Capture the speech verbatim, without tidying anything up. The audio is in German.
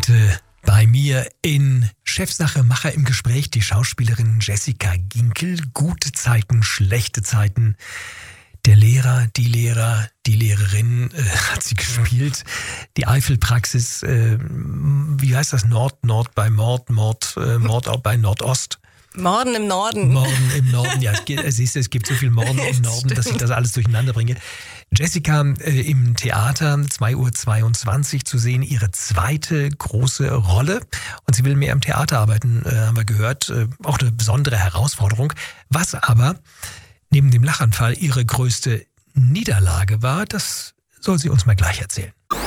Heute bei mir in Chefsache Macher im Gespräch die Schauspielerin Jessica Ginkel. Gute Zeiten, schlechte Zeiten. Der Lehrer, die Lehrer, die Lehrerin äh, hat sie gespielt. Die Eifelpraxis, äh, wie heißt das? Nord, Nord bei Mord, Mord, äh, Mord auch bei Nordost. Morden im Norden. Morden im Norden, ja. Es, gibt, siehst du, es gibt so viel Morden im Norden, dass ich das alles durcheinander bringe. Jessica äh, im Theater, zwei Uhr zweiundzwanzig zu sehen, ihre zweite große Rolle. Und sie will mehr im Theater arbeiten, äh, haben wir gehört. Äh, auch eine besondere Herausforderung. Was aber neben dem Lachanfall ihre größte Niederlage war, das soll sie uns mal gleich erzählen.